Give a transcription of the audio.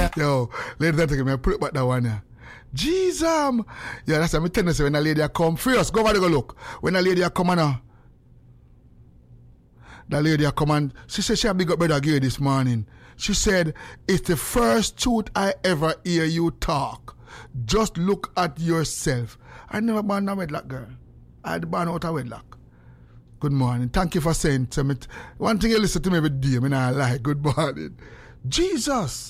Yo, ladies and gentlemen, put it back that one here. Jesus. Yeah, that's what I'm telling you. When a lady come first, go over there, go look. When a lady come on, the lady come and she said she had big up brother Gary this morning. She said, it's the first truth I ever hear you talk. Just look at yourself. I never born a wedlock, girl. I had born out of wedlock. Good morning. Thank you for saying to me. One thing you listen to me every day, I lie. Good morning. Jesus.